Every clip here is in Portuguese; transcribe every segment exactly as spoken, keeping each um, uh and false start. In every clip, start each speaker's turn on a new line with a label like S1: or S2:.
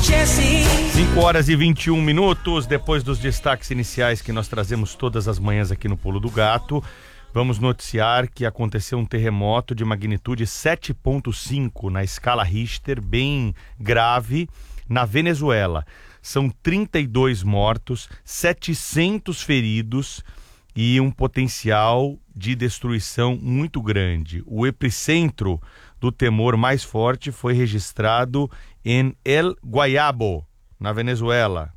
S1: cinco horas e vinte e um minutos, depois dos destaques iniciais que nós trazemos todas as manhãs aqui no Pulo do Gato, vamos noticiar que aconteceu um terremoto de magnitude sete ponto cinco na escala Richter, bem grave, na Venezuela. São trinta e dois mortos, setecentos feridos e um potencial de destruição muito grande. O epicentro do temor mais forte foi registrado em El Guayabo, na Venezuela,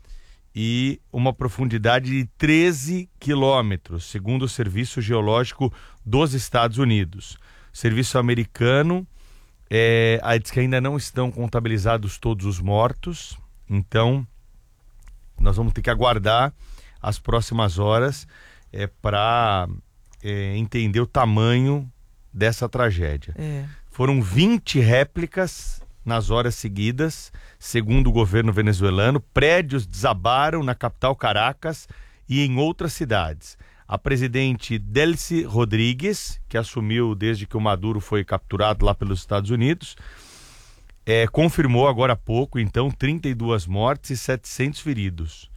S1: e uma profundidade de treze quilômetros, segundo o Serviço Geológico dos Estados Unidos. O serviço americano é, diz que ainda não estão contabilizados todos os mortos, então nós vamos ter que aguardar as próximas horas é, para é, entender o tamanho dessa tragédia. É. Foram vinte réplicas nas horas seguidas, segundo o governo venezuelano. Prédios desabaram na capital Caracas e em outras cidades. A presidente Delcy Rodrigues, que assumiu desde que o Maduro foi capturado lá pelos Estados Unidos, é, confirmou agora há pouco, então, trinta e duas mortes e setecentos feridos.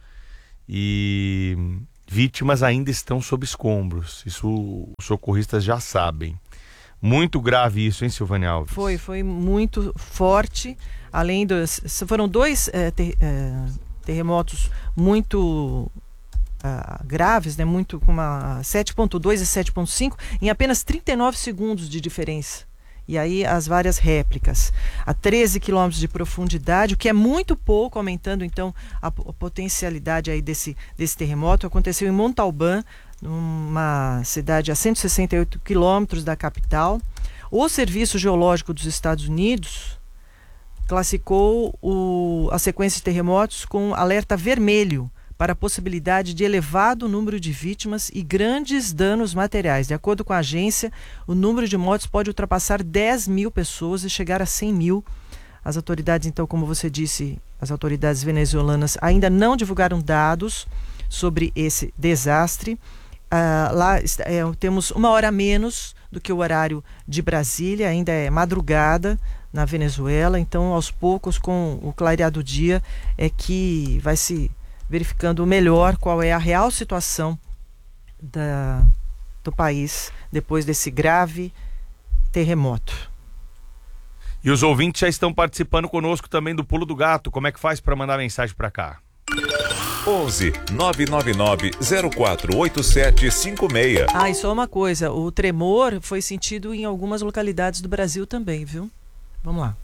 S1: E vítimas ainda estão sob escombros. Isso os socorristas já sabem. Muito grave isso, hein, Silvânia Alves?
S2: Foi, foi muito forte. Além dos... Foram dois é, ter, é, terremotos muito uh, graves, né? Muito com uma sete ponto dois e sete ponto cinco em apenas trinta e nove segundos de diferença. E aí as várias réplicas. A treze quilômetros de profundidade, o que é muito pouco, aumentando então a, a potencialidade aí desse, desse terremoto. Aconteceu em Montalbán, uma cidade a cento e sessenta e oito quilômetros da capital. O Serviço Geológico dos Estados Unidos classificou o, a sequência de terremotos com alerta vermelho para a possibilidade de elevado número de vítimas e grandes danos materiais. De acordo com a agência, o número de mortes pode ultrapassar dez mil pessoas e chegar a cem mil. As autoridades, então, como você disse, as autoridades venezuelanas ainda não divulgaram dados sobre esse desastre. Uh, lá é, temos uma hora a menos do que o horário de Brasília, ainda é madrugada na Venezuela, então aos poucos, com o clarear do dia, é que vai se verificando melhor qual é a real situação da, do país depois desse grave terremoto.
S1: E os ouvintes já estão participando conosco também do Pulo do Gato. Como é que faz para mandar mensagem para cá?
S3: onze nove nove nove zero quatro oito sete cinco seis.
S2: Ah, e só uma coisa, o tremor foi sentido em algumas localidades do Brasil também, viu? Vamos lá.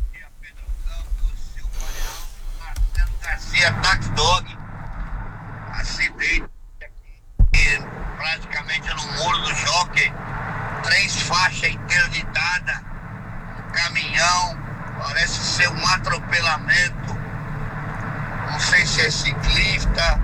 S4: Garcia Tax Dog, acidente aqui praticamente no muro do Jockey, três faixas interditadas, um caminhão, parece ser um atropelamento. Não sei se é ciclista,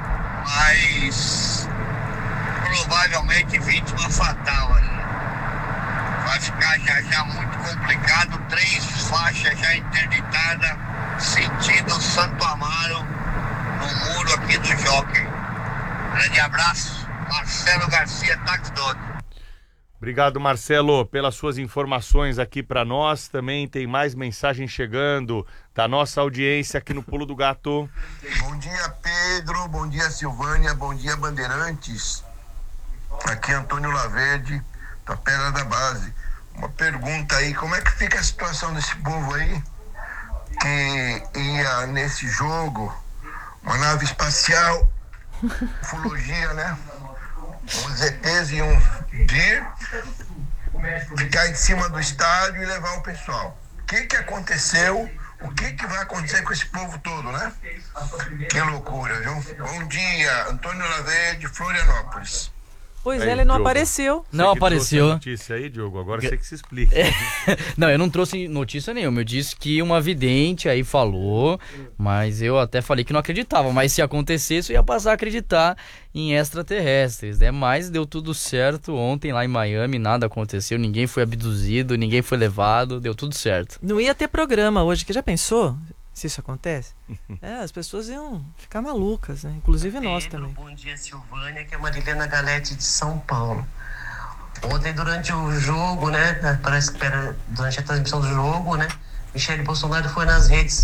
S4: mas provavelmente vítima fatal ali. Vai ficar já já muito complicado, três faixas já interditadas, sentido Santo Amaro, no muro aqui do Jockey. Grande abraço, Marcelo Garcia, Tax Dog.
S1: Obrigado, Marcelo, pelas suas informações aqui para nós. Também tem mais mensagens chegando da nossa audiência aqui no Pulo do Gato.
S5: Bom dia, Pedro. Bom dia, Silvânia. Bom dia, Bandeirantes. Aqui é Antônio Laverde, da Pedra da Base. Uma pergunta aí, como é que fica a situação desse povo aí que ia nesse jogo, uma nave espacial, ufologia, né? Uns E Tês iam vir, ficar em cima do estádio e levar o pessoal. O que que aconteceu? O que que vai acontecer com esse povo todo, né? Que loucura, viu? Bom dia, Antônio Laverde, Florianópolis.
S2: Pois
S1: aí,
S2: é, ele não
S1: Diogo,
S2: apareceu.
S6: Não apareceu.
S1: A notícia aí, Diogo, agora você que se explica.
S6: É. Não, eu não trouxe notícia nenhuma. Eu disse que uma vidente aí falou, mas eu até falei que não acreditava. Mas se acontecesse, eu ia passar a acreditar em extraterrestres, né? Mas deu tudo certo ontem lá em Miami, nada aconteceu, ninguém foi abduzido, ninguém foi levado, deu tudo certo.
S2: Não ia ter programa hoje, que já pensou? Se isso acontece, é, as pessoas iam ficar malucas, né? Inclusive
S7: Pedro,
S2: nós também.
S7: Bom dia, Silvânia, que é a Marilena Galete de São Paulo. Ontem, durante o jogo, né? Parece que era durante a transmissão do jogo, né? Michele Bolsonaro foi nas redes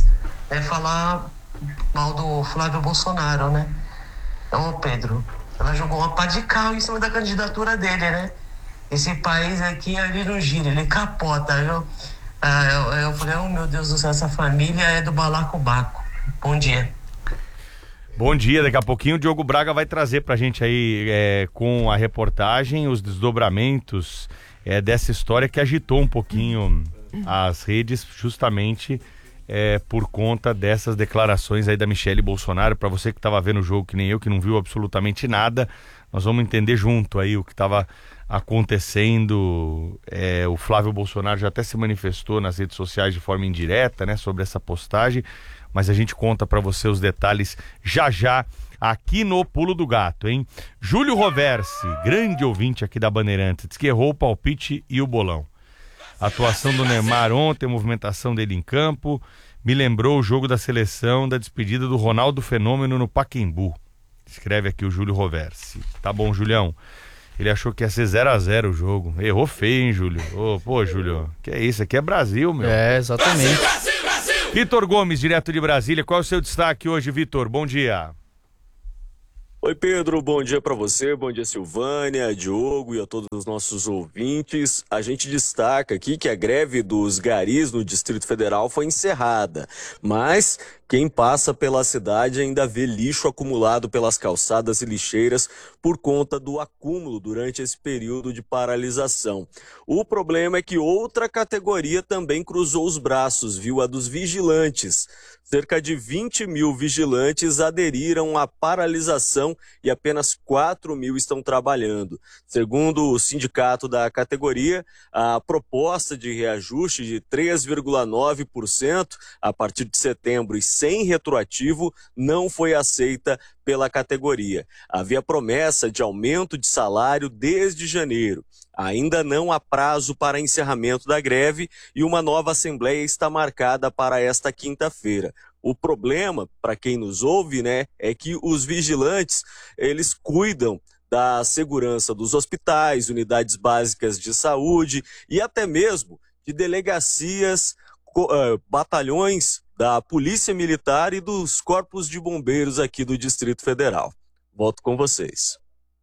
S7: é falar mal do Flávio Bolsonaro, né? Então, Pedro, ela jogou uma pá de cal em cima da candidatura dele, né? Esse país aqui, ele não gira, ele capota, viu? Ah, eu, eu falei, oh meu Deus do céu, essa família é do balacobaco. Bom dia.
S1: Bom dia, daqui a pouquinho o Diogo Braga vai trazer pra gente aí é, com a reportagem os desdobramentos é, dessa história que agitou um pouquinho as redes justamente é, por conta dessas declarações aí da Michele Bolsonaro. Para você que estava vendo o jogo que nem eu, que não viu absolutamente nada, nós vamos entender junto aí o que estava acontecendo. É, o Flávio Bolsonaro já até se manifestou nas redes sociais de forma indireta, né, sobre essa postagem, mas a gente conta para você os detalhes já já aqui no Pulo do Gato, hein? Júlio Roversi, grande ouvinte aqui da Bandeirantes, diz que errou o palpite e o bolão. A atuação do Neymar ontem, a movimentação dele em campo, me lembrou o jogo da seleção, da despedida do Ronaldo Fenômeno no Pacaembu. Escreve aqui o Júlio Roversi. Tá bom, Julião. Ele achou que ia ser zero a zero o jogo. Errou feio, hein, Júlio? Ô, pô, Júlio, que é isso? Aqui é Brasil, meu.
S6: É, exatamente.
S1: Vitor Gomes, direto de Brasília. Qual é o seu destaque hoje, Vitor? Bom dia.
S8: Oi, Pedro, bom dia para você, bom dia, Silvânia, Diogo e a todos os nossos ouvintes. A gente destaca aqui que a greve dos garis no Distrito Federal foi encerrada, mas quem passa pela cidade ainda vê lixo acumulado pelas calçadas e lixeiras por conta do acúmulo durante esse período de paralisação. O problema é que outra categoria também cruzou os braços, viu? A dos vigilantes. Cerca de vinte mil vigilantes aderiram à paralisação e apenas quatro mil estão trabalhando. Segundo o sindicato da categoria, a proposta de reajuste de três vírgula nove por cento a partir de setembro e sem retroativo não foi aceita pela categoria. Havia promessa de aumento de salário desde janeiro. Ainda não há prazo para encerramento da greve e uma nova assembleia está marcada para esta quinta-feira. O problema, para quem nos ouve, né, é que os vigilantes, eles cuidam da segurança dos hospitais, unidades básicas de saúde e até mesmo de delegacias, uh, batalhões da Polícia Militar e dos corpos de bombeiros aqui do Distrito Federal. Volto com vocês.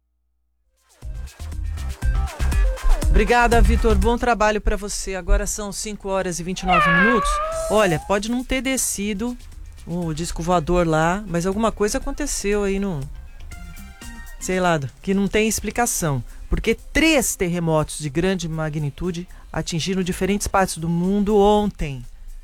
S2: Obrigada, Vitor. Bom trabalho para você. Agora são cinco horas e vinte e nove minutos. Olha, pode não ter descido o disco voador lá, mas alguma coisa aconteceu aí no... sei lá, que não tem explicação. Porque três terremotos de grande magnitude atingiram diferentes partes do mundo ontem.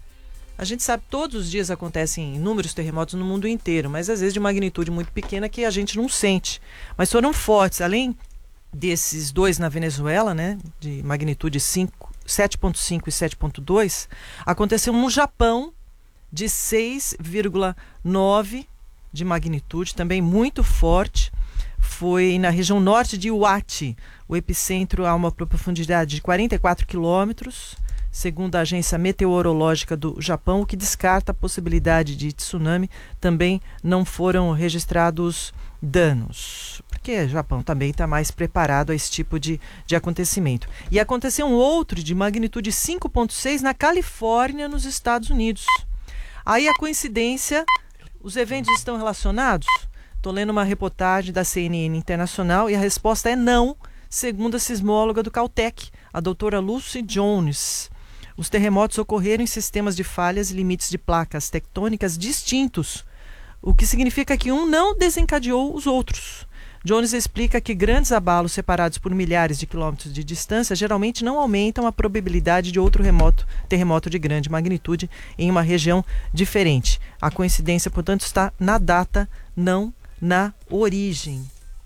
S2: A gente sabe que todos os dias acontecem inúmeros terremotos no mundo inteiro, mas às vezes de magnitude muito pequena que a gente não sente. Mas foram fortes, além desses dois na Venezuela, né, de magnitude sete ponto cinco e sete ponto dois, aconteceu no Japão de seis vírgula nove de magnitude, também muito forte. Foi na região norte de Iwate. O epicentro a uma profundidade de quarenta e quatro quilômetros, segundo a agência meteorológica do Japão, o que descarta a possibilidade de tsunami. Também não foram registrados danos, porque o Japão também está mais preparado a esse tipo de, de acontecimento. E aconteceu um outro de magnitude cinco ponto seis na Califórnia, nos Estados Unidos. Aí a coincidência, os eventos estão relacionados? Estou lendo uma reportagem da C N N Internacional e a resposta é não, segundo a sismóloga do Caltech, a doutora Lucy Jones. Os terremotos ocorreram em sistemas de falhas e limites de placas tectônicas distintos, o que significa que um não desencadeou os outros. Jones explica que grandes abalos separados por milhares de quilômetros de distância geralmente não aumentam a probabilidade de outro remoto, terremoto de grande magnitude em uma região diferente. A coincidência, portanto, está na data, não na origem.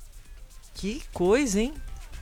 S2: Que coisa, hein?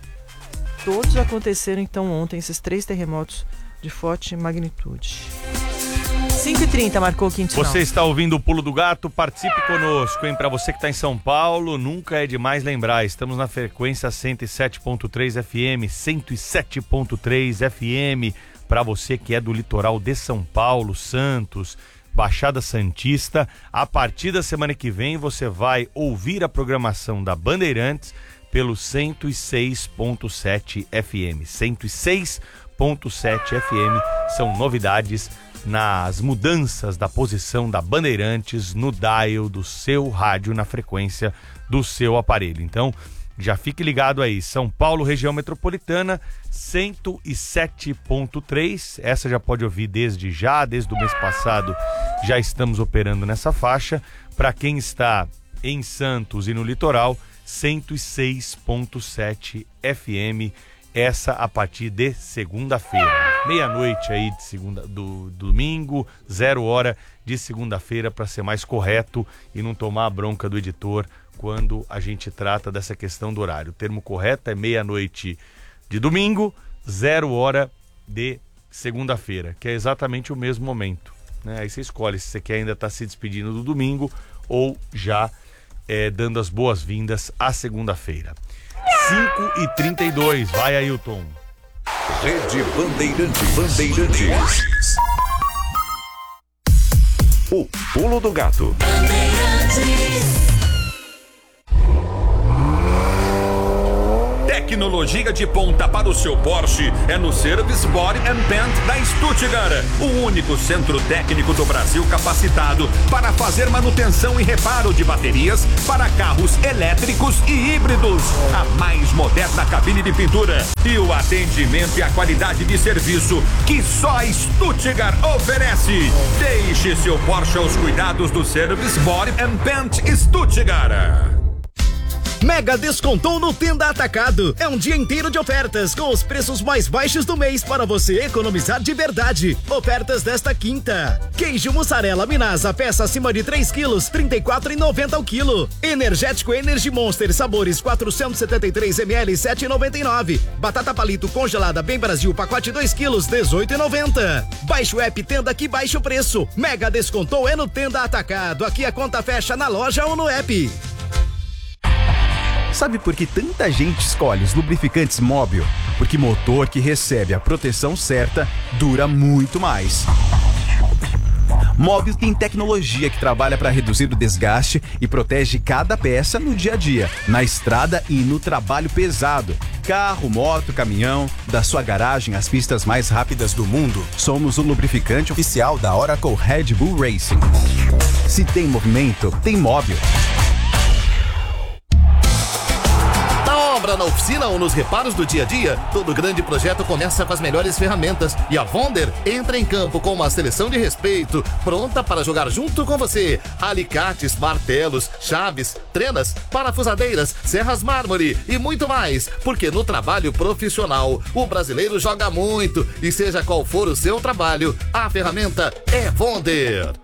S2: Todos aconteceram então ontem, esses três terremotos de forte magnitude. cinco e trinta marcou o quinto sinal.
S1: Você está ouvindo o Pulo do Gato? Participe conosco, hein? Para você que está em São Paulo, nunca é demais lembrar. Estamos na frequência cento e sete ponto três F M, cento e sete ponto três F M. Para você que é do litoral de São Paulo, Santos, Baixada Santista, a partir da semana que vem você vai ouvir a programação da Bandeirantes pelo cento e seis ponto sete F M, cento e seis ponto sete F M. São novidades nas mudanças da posição da Bandeirantes no dial do seu rádio, na frequência do seu aparelho. Então, já fique ligado aí. São Paulo, região metropolitana, cento e sete ponto três. Essa já pode ouvir desde já, desde o mês passado, já estamos operando nessa faixa. Para quem está em Santos e no litoral, cento e seis ponto sete F M. Essa a partir de segunda-feira. Meia-noite aí de segunda, do, do domingo, zero hora de segunda-feira, para ser mais correto e não tomar a bronca do editor quando a gente trata dessa questão do horário. O termo correto é meia-noite de domingo, zero hora de segunda-feira, que é exatamente o mesmo momento, né? Aí você escolhe se você quer ainda estar se despedindo do domingo ou já é, dando as boas-vindas à segunda-feira. cinco e trinta e dois, vai, Ailton.
S3: Rede Bandeirantes. Bandeirantes. O Pulo do Gato.
S9: Tecnologia de ponta para o seu Porsche é no Service Body and Paint da Stuttgart, o único centro técnico do Brasil capacitado para fazer manutenção e reparo de baterias para carros elétricos e híbridos. A mais moderna cabine de pintura e o atendimento e a qualidade de serviço que só a Stuttgart oferece. Deixe seu Porsche aos cuidados do Service Body and Paint Stuttgart.
S10: Mega descontou no Tenda Atacado. É um dia inteiro de ofertas com os preços mais baixos do mês para você economizar de verdade. Ofertas desta quinta: queijo mussarela Minasa, peça acima de três quilos, trinta e quatro reais e noventa centavos o quilo. Energético Energy Monster, sabores quatrocentos e setenta e três mililitros, sete reais e noventa e nove centavos. Batata palito congelada Bem Brasil, pacote dois quilos, dezoito reais e noventa centavos. Baixe o app Tenda que baixa o preço. Mega descontou é no Tenda Atacado. Aqui a conta fecha na loja ou no app.
S11: Sabe por que tanta gente escolhe os lubrificantes Móbil? Porque motor que recebe a proteção certa dura muito mais. Móbil tem tecnologia que trabalha para reduzir o desgaste e protege cada peça no dia a dia, na estrada e no trabalho pesado. Carro, moto, caminhão, da sua garagem às pistas mais rápidas do mundo. Somos o lubrificante oficial da Oracle Red Bull Racing. Se tem movimento, tem Móbil.
S12: Obra na oficina ou nos reparos do dia a dia, todo grande projeto começa com as melhores ferramentas e a Wonder entra em campo com uma seleção de respeito, pronta para jogar junto com você. Alicates, martelos, chaves, trenas, parafusadeiras, serras mármore e muito mais, porque no trabalho profissional o brasileiro joga muito e seja qual for o seu trabalho, a ferramenta é Wonder.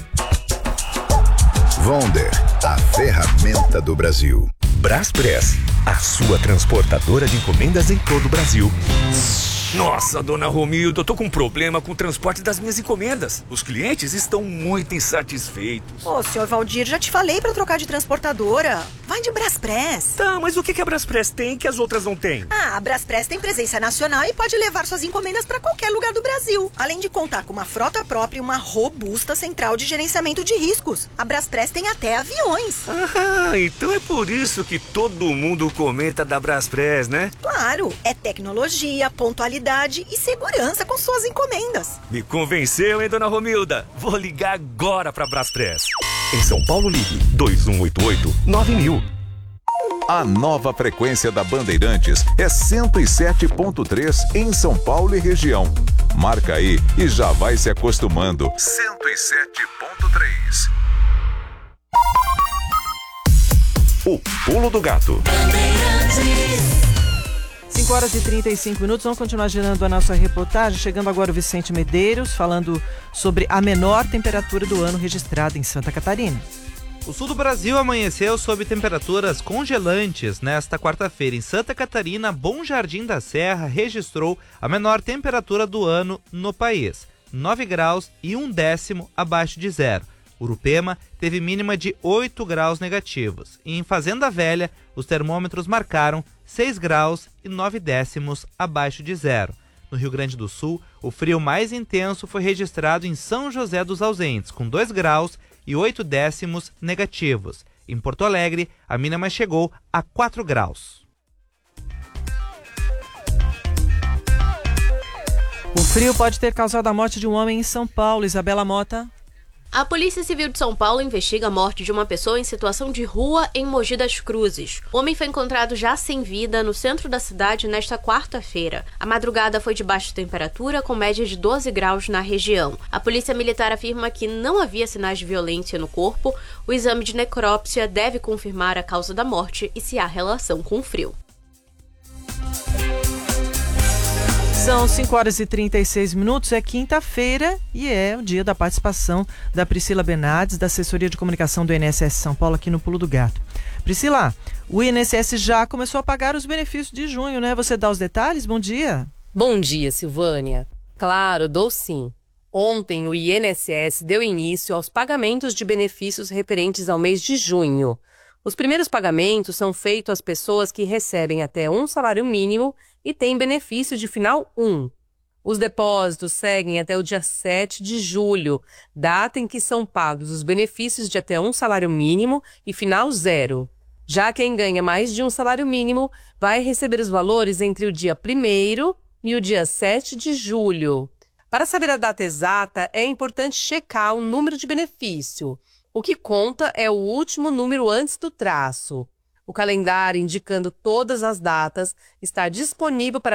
S3: Wonder, a ferramenta do Brasil. Braspress, a sua transportadora de encomendas em todo o Brasil.
S13: Nossa, dona Romilda, eu tô com um problema com o transporte das minhas encomendas. Os clientes estão muito insatisfeitos.
S14: Ô, senhor Valdir, já te falei pra trocar de transportadora. Vai de Braspress.
S13: Tá, mas o que que a Braspress tem que as outras não têm?
S14: Ah, a Braspress tem presença nacional e pode levar suas encomendas pra qualquer lugar do Brasil. Além de contar com uma frota própria e uma robusta central de gerenciamento de riscos. A Braspress tem até aviões.
S13: Ah, então é por isso que todo mundo comenta da Braspress, né?
S14: Claro, é tecnologia, pontualidade e segurança com suas encomendas.
S13: Me convenceu, hein, dona Romilda? Vou ligar agora pra Braspress.
S3: Em São Paulo, ligue dois um oito oito, nove mil. A nova frequência da Bandeirantes é cento e sete ponto três em São Paulo e região. Marca aí e já vai se acostumando. cento e sete ponto três. O Pulo do Gato.
S2: cinco horas e trinta e cinco minutos, vamos continuar girando a nossa reportagem. Chegando agora o Vicente Medeiros, falando sobre a menor temperatura do ano registrada em Santa Catarina.
S15: O sul do Brasil amanheceu sob temperaturas congelantes. Nesta quarta-feira, em Santa Catarina, Bom Jardim da Serra registrou a menor temperatura do ano no país, nove graus e um décimo abaixo de zero. Urupema teve mínima de oito graus negativos. E em Fazenda Velha, os termômetros marcaram seis graus e nove décimos abaixo de zero. No Rio Grande do Sul, o frio mais intenso foi registrado em São José dos Ausentes, com dois graus e oito décimos negativos. Em Porto Alegre, a mínima chegou a quatro graus.
S2: O frio pode ter causado a morte de um homem em São Paulo. Isabela Mota.
S16: A Polícia Civil de São Paulo investiga a morte de uma pessoa em situação de rua em Mogi das Cruzes. O homem foi encontrado já sem vida no centro da cidade nesta quarta-feira. A madrugada foi de baixa temperatura, com média de doze graus na região. A Polícia Militar afirma que não havia sinais de violência no corpo. O exame de necrópsia deve confirmar a causa da morte e se há relação com o frio.
S2: São cinco horas e trinta e seis minutos, é quinta-feira e é o dia da participação da Priscila Bernardes, da Assessoria de Comunicação do I N S S São Paulo, aqui no Pulo do Gato. Priscila, o I N S S já começou a pagar os benefícios de junho, né? Você dá os detalhes? Bom dia.
S17: Bom dia, Silvânia. Claro, dou sim. Ontem, o I N S S deu início aos pagamentos de benefícios referentes ao mês de junho. Os primeiros pagamentos são feitos às pessoas que recebem até um salário mínimo e têm benefício de final um. Os depósitos seguem até o dia sete de julho, data em que são pagos os benefícios de até um salário mínimo e final zero. Já quem ganha mais de um salário mínimo vai receber os valores entre o dia primeiro e o dia sete de julho. Para saber a data exata, é importante checar o número de benefício. O que conta é o último número antes do traço. O calendário indicando todas as datas está disponível para